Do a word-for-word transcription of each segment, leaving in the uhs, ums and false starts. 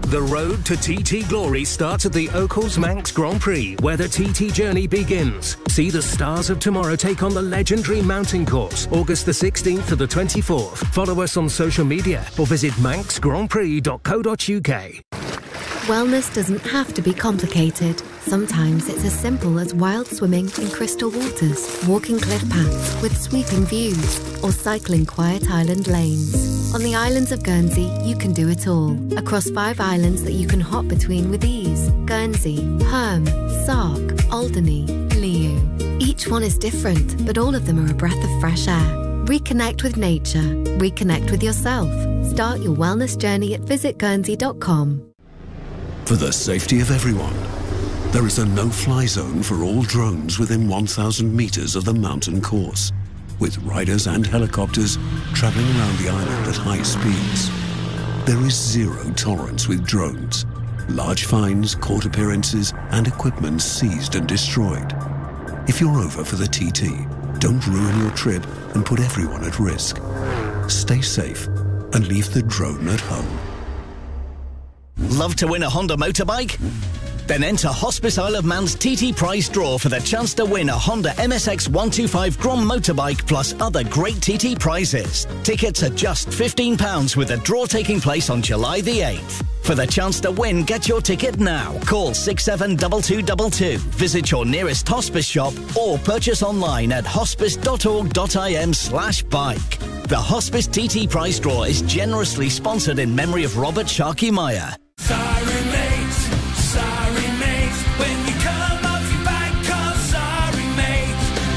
The road to T T Glory starts at the Oakles Manx Grand Prix, where the T T journey begins. See the stars of tomorrow take on the legendary mountain course, August the sixteenth to the twenty-fourth. Follow us on social media or visit manx grand prix dot co dot uk. Wellness doesn't have to be complicated. Sometimes it's as simple as wild swimming in crystal waters, walking cliff paths with sweeping views, or cycling quiet island lanes. On the islands of Guernsey, you can do it all. Across five islands that you can hop between with ease: Guernsey, Herm, Sark, Alderney, Liu. Each one is different, but all of them are a breath of fresh air. Reconnect with nature. Reconnect with yourself. Start your wellness journey at visit guernsey dot com. For the safety of everyone, there is a no-fly zone for all drones within one thousand metres of the mountain course, with riders and helicopters travelling around the island at high speeds. There is zero tolerance with drones. Large fines, court appearances and equipment seized and destroyed. If you're over for the T T, don't ruin your trip and put everyone at risk. Stay safe and leave the drone at home. Love to win a Honda motorbike? Then enter Hospice Isle of Man's T T prize draw for the chance to win a Honda M S X one twenty-five Grom motorbike plus other great T T prizes. Tickets are just fifteen pounds with a draw taking place on July the eighth. For the chance to win, get your ticket now. Call six seven two two two two. Visit your nearest hospice shop or purchase online at hospice dot org dot I M slash bike. The Hospice T T prize draw is generously sponsored in memory of Robert Sharkey Meyer. Sorry mate, sorry mate, when you come off your bike, call sorry mate.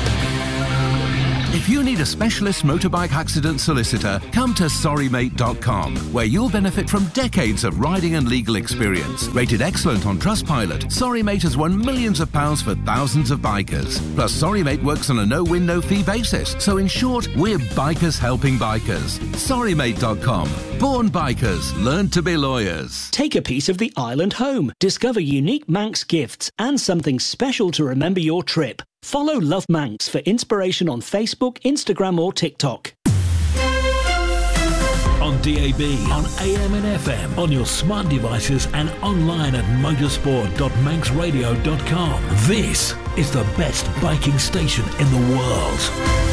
If you need a specialist motorbike accident solicitor, come to sorry mate dot com, where you'll benefit from decades of riding and legal experience. Rated excellent on Trustpilot, SorryMate has won millions of pounds for thousands of bikers. Plus, SorryMate works on a no-win, no-fee basis. So in short, we're bikers helping bikers. sorry mate dot com. Born bikers, learn to be lawyers. Take a piece of the island home. Discover unique Manx gifts and something special to remember your trip. Follow Love Manx for inspiration on Facebook, Instagram or TikTok. On D A B, on A M and F M, on your smart devices and online at motorsport dot manx radio dot com. This is the best biking station in the world.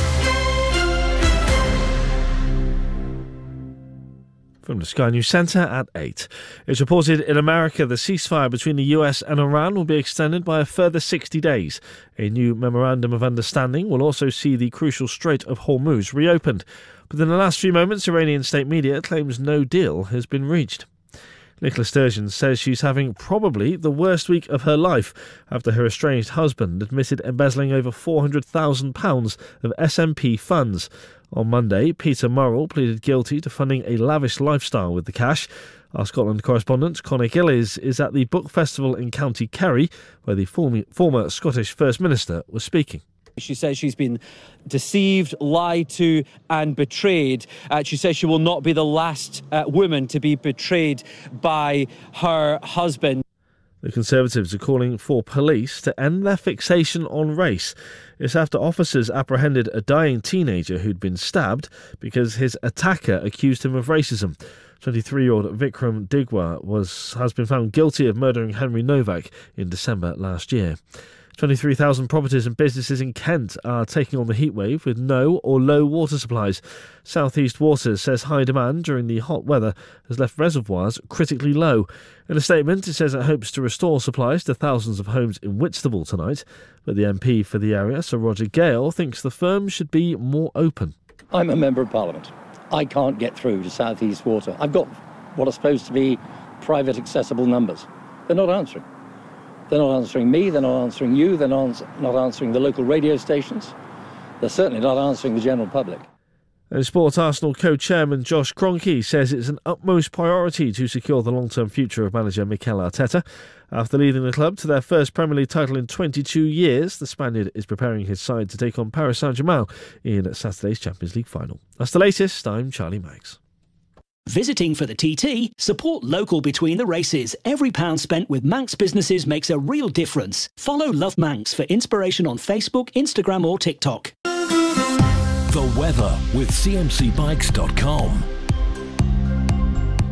From the Sky News Centre at eight. It's reported in America the ceasefire between the U S and Iran will be extended by a further sixty days. A new memorandum of understanding will also see the crucial Strait of Hormuz reopened. But in the last few moments, Iranian state media claims no deal has been reached. Nicola Sturgeon says she's having probably the worst week of her life after her estranged husband admitted embezzling over four hundred thousand pounds of S M P funds. On Monday, Peter Murrell pleaded guilty to funding a lavish lifestyle with the cash. Our Scotland correspondent, Conor Gillies, is at the book festival in County Kerry, where the former Scottish First Minister was speaking. She says she's been deceived, lied to and betrayed. Uh, she says she will not be the last uh, woman to be betrayed by her husband. The Conservatives are calling for police to end their fixation on race. It's after officers apprehended a dying teenager who'd been stabbed because his attacker accused him of racism. twenty-three-year-old Vikram Digwa was, has been found guilty of murdering Henry Novak in December last year. twenty-three thousand properties and businesses in Kent are taking on the heatwave with no or low water supplies. South East Water says high demand during the hot weather has left reservoirs critically low. In a statement, it says it hopes to restore supplies to thousands of homes in Whitstable tonight. But the M P for the area, Sir Roger Gale, thinks the firm should be more open. I'm a Member of Parliament. I can't get through to South East Water. I've got what are supposed to be private accessible numbers. They're not answering. They're not answering me, they're not answering you, they're not answering the local radio stations. They're certainly not answering the general public. And Sport Arsenal co-chairman Josh Kroenke says it's an utmost priority to secure the long-term future of manager Mikel Arteta. After leading the club to their first Premier League title in twenty-two years, the Spaniard is preparing his side to take on Paris Saint-Germain in Saturday's Champions League final. That's the latest. I'm Charlie Maggs. Visiting for the T T? Support local between the races. Every pound spent with Manx businesses makes a real difference. Follow Love Manx for inspiration on Facebook, Instagram or TikTok. The weather with C M C bikes dot com.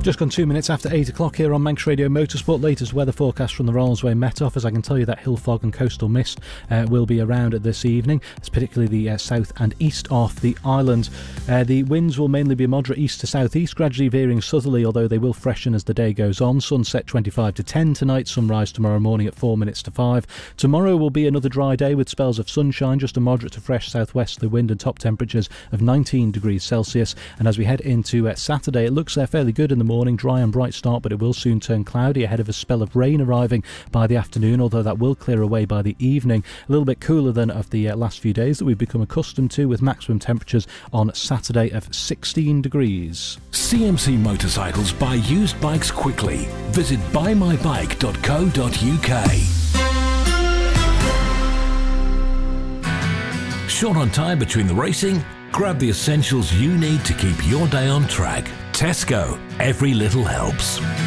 Just gone two minutes after eight o'clock here on Manx Radio Motorsport. Latest weather forecast from the Rollsway Met Office. I can tell you that hill fog and coastal mist uh, will be around this evening. It's particularly the uh, south and east of the island. Uh, the winds will mainly be moderate east to southeast, gradually veering southerly, although they will freshen as the day goes on. Sunset twenty-five to ten tonight, sunrise tomorrow morning at four minutes to five. Tomorrow will be another dry day with spells of sunshine, just a moderate to fresh southwesterly wind and top temperatures of nineteen degrees Celsius. And as we head into uh, Saturday, it looks uh, fairly good in the morning, dry and bright start, but it will soon turn cloudy ahead of a spell of rain arriving by the afternoon, although that will clear away by the evening. A little bit cooler than of the uh, last few days that we've become accustomed to, with maximum temperatures on Saturday of sixteen degrees. C M C Motorcycles buy used bikes quickly. Visit buy my bike dot co dot U K. Short on time between the racing? Grab the essentials you need to keep your day on track. Tesco. Every little helps.